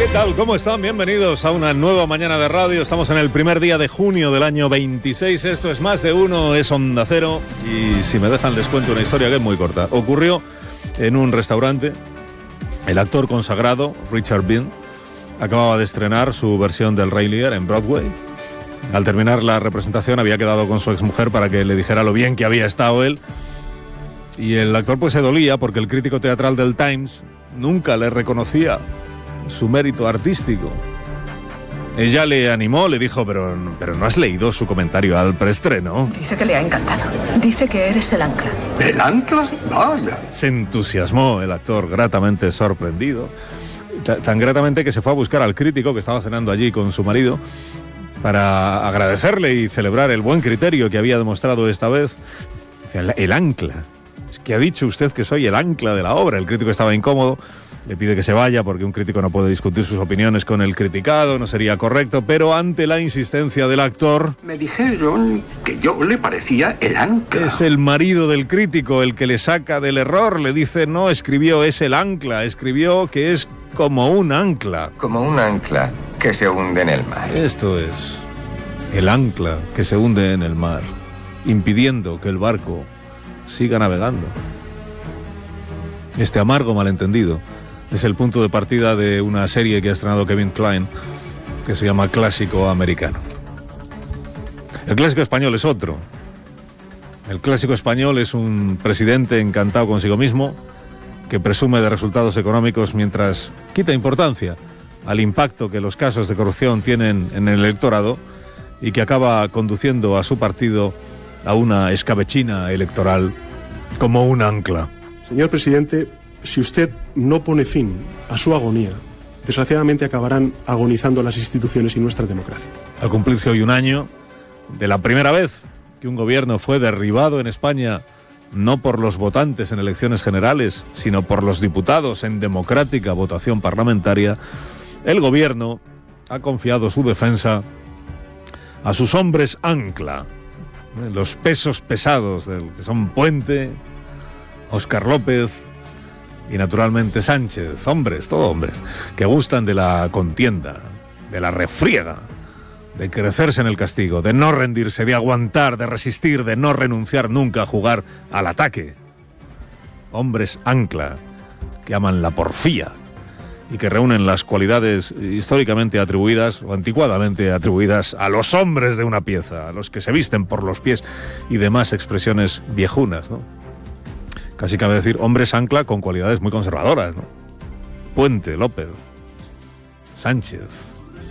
tal? ¿Cómo están? Bienvenidos a una nueva mañana de radio. Estamos en el primer día de junio del año 26. Esto es Más de Uno, es Onda Cero. Y si me dejan les cuento una historia que es muy corta. Ocurrió en un restaurante. El actor consagrado, Richard Bean, acababa de estrenar su versión del Rey Lear en Broadway. Al terminar la representación había quedado con su exmujer para que le dijera lo bien que había estado él. Y el actor pues se dolía porque el crítico teatral del Times nunca le reconocía su mérito artístico. Ella le animó, le dijo, pero ¿no has leído su comentario al preestreno? Dice que le ha encantado. Dice que eres el ancla. ¿El ancla? Vaya. Se entusiasmó el actor, gratamente sorprendido. Tan gratamente que se fue a buscar al crítico que estaba cenando allí con su marido para agradecerle y celebrar el buen criterio que había demostrado esta vez. El ancla. Es que ha dicho usted que soy el ancla de la obra. El crítico estaba incómodo. Le pide que se vaya porque un crítico no puede discutir sus opiniones con el criticado, no sería correcto, pero ante la insistencia del actor... Me dijeron que yo le parecía el ancla. Es el marido del crítico el que le saca del error, le dice, no, escribió es el ancla, escribió que es como un ancla. Como un ancla que se hunde en el mar. Esto es el ancla que se hunde en el mar, impidiendo que el barco siga navegando. Este amargo malentendido es el punto de partida de una serie que ha estrenado Kevin Kline, que se llama Clásico Americano. El clásico español es otro. El clásico español es un presidente encantado consigo mismo, que presume de resultados económicos mientras quita importancia al impacto que los casos de corrupción tienen en el electorado y que acaba conduciendo a su partido a una escabechina electoral como un ancla. Señor presidente, si usted no pone fin a su agonía, desgraciadamente acabarán agonizando las instituciones y nuestra democracia. Al cumplirse hoy un año de la primera vez que un gobierno fue derribado en España, no por los votantes en elecciones generales, sino por los diputados en democrática votación parlamentaria, el gobierno ha confiado su defensa a sus hombres ancla, los pesos pesados que son Puente, Óscar López y naturalmente Sánchez, hombres, todos hombres, que gustan de la contienda, de la refriega, de crecerse en el castigo, de no rendirse, de aguantar, de resistir, de no renunciar nunca a jugar al ataque. Hombres ancla, que aman la porfía y que reúnen las cualidades históricamente atribuidas o anticuadamente atribuidas a los hombres de una pieza, a los que se visten por los pies y demás expresiones viejunas, ¿no? Casi cabe decir hombres ancla con cualidades muy conservadoras, ¿no? Puente, López, Sánchez.